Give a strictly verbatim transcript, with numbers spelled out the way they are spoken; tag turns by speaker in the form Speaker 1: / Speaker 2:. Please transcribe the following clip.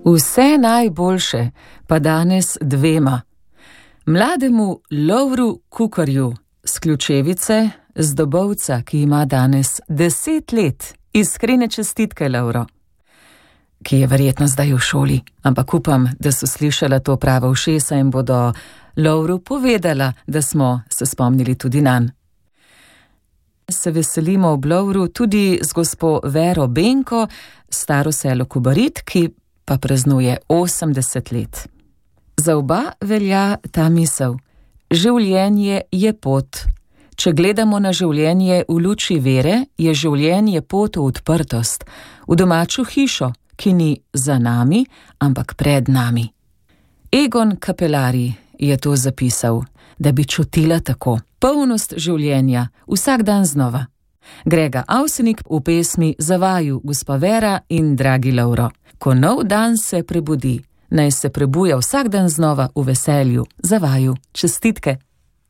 Speaker 1: Vse najboljše, pa danes dvema. Mlademu Lovru Kukarju z Ključevice, z Dobovca, ki ima danes deset let. Iskrene čestitke, Lovro. Ki je verjetno zdaj v šoli, ampak upam, da so slišala to prava ušesa in bodo Lovru povedala, da smo se spomnili tudi nanj. Se veselimo ob Lovru tudi z gospo Vero Benko, staro selo Kobarid, ki pa praznuje osemdeset let. Za oba velja ta misel. Življenje je pot. Če gledamo na življenje v luči vere, je življenje pot v odprtost, v domačo hišo, ki ni za nami, ampak pred nami. Egon Capellari je to zapisal, da bi čutila tako. Polnost življenja, vsak dan znova. Grega Avsenik v pesmi Za vaju, gospa Vera in dragi Lovro. Ko nov dan se prebudi, naj se prebuja vsak dan znova v veselju. Za vaju, čestitke.